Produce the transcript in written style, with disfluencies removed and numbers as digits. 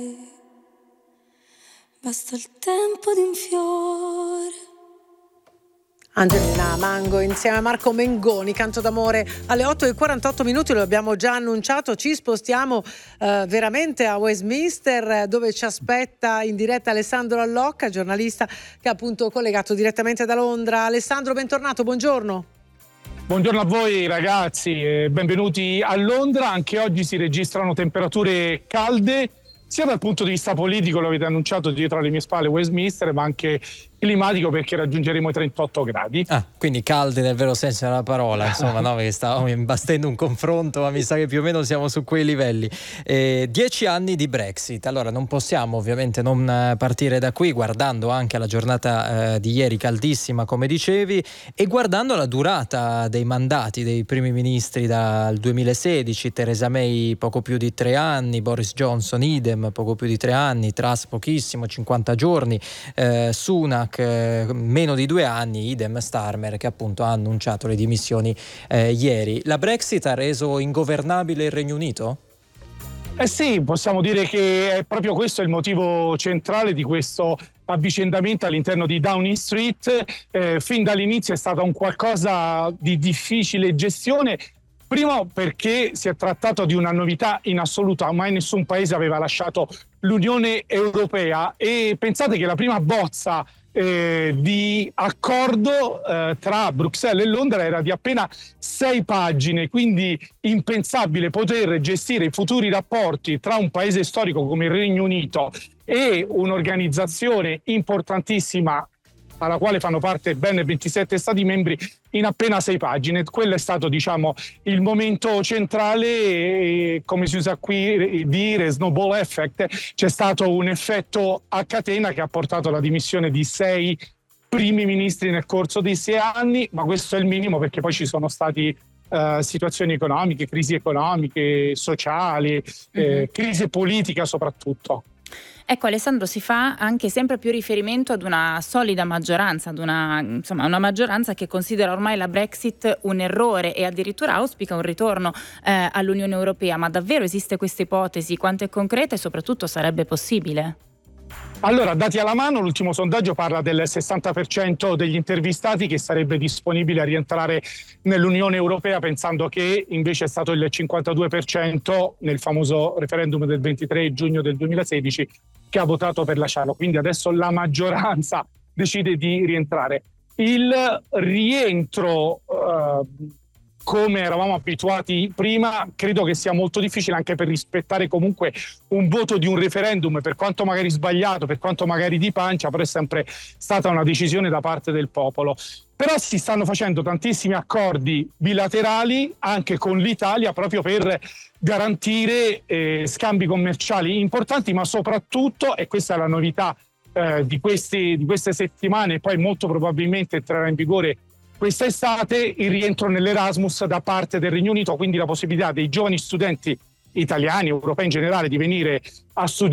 Basta il tempo di un fiore. Angelina Mango insieme a Marco Mengoni, Canto d'amore alle 8:48, lo abbiamo già annunciato. Ci spostiamo veramente a Westminster, dove ci aspetta in diretta Alessandro Allocca, giornalista che è appunto collegato direttamente da Londra. Alessandro, bentornato, buongiorno. Buongiorno a voi ragazzi, benvenuti a Londra. Anche oggi si registrano temperature calde, sia dal punto di vista politico, lo avete annunciato dietro alle mie spalle Westminster, ma anche climatico, perché raggiungeremo i 38 gradi. Quindi calde nel vero senso della parola, insomma, no? Perché stavamo imbastendo un confronto, ma mi sa che più o meno siamo su quei livelli. 10 anni di Brexit. Allora non possiamo ovviamente non partire da qui, guardando anche alla giornata di ieri caldissima, come dicevi, e guardando la durata dei mandati dei primi ministri dal 2016. Theresa May poco più di 3 anni, Boris Johnson idem, poco più di 3 anni, Truss pochissimo, 50 giorni, Sunak meno di 2 anni, idem Starmer, che appunto ha annunciato le dimissioni ieri. La Brexit ha reso ingovernabile il Regno Unito? Sì, possiamo dire che è proprio questo il motivo centrale di questo avvicendamento all'interno di Downing Street. Fin dall'inizio è stata un qualcosa di difficile gestione. Primo perché si è trattato di una novità in assoluto, mai nessun paese aveva lasciato l'Unione Europea, e pensate che la prima bozza di accordo tra Bruxelles e Londra era di appena 6 pagine, quindi impensabile poter gestire i futuri rapporti tra un paese storico come il Regno Unito e un'organizzazizione importantissima alla quale fanno parte ben 27 Stati membri in appena 6 pagine. Quello è stato, diciamo, il momento centrale, e, come si usa qui dire, snowball effect. C'è stato un effetto a catena che ha portato alla dimissione di 6 primi ministri nel corso di 6 anni, ma questo è il minimo, perché poi ci sono stati situazioni economiche, crisi economiche, sociali, crisi politica soprattutto. Ecco Alessandro, si fa anche sempre più riferimento ad una solida maggioranza, ad una maggioranza che considera ormai la Brexit un errore e addirittura auspica un ritorno all'Unione Europea. Ma davvero esiste questa ipotesi? Quanto è concreta e soprattutto sarebbe possibile? Allora, dati alla mano, l'ultimo sondaggio parla del 60% degli intervistati che sarebbe disponibile a rientrare nell'Unione Europea, pensando che invece è stato il 52% nel famoso referendum del 23 giugno del 2016 che ha votato per lasciarlo. Quindi adesso la maggioranza decide di rientrare. Il rientro, come eravamo abituati prima, credo che sia molto difficile, anche per rispettare comunque un voto di un referendum, per quanto magari sbagliato, per quanto magari di pancia, però è sempre stata una decisione da parte del popolo. Però si stanno facendo tantissimi accordi bilaterali anche con l'Italia, proprio per garantire scambi commerciali importanti, ma soprattutto, e questa è la novità di queste settimane, e poi molto probabilmente entrerà in vigore quest'estate, il rientro nell'Erasmus da parte del Regno Unito, quindi la possibilità dei giovani studenti italiani, europei in generale, di venire a studiare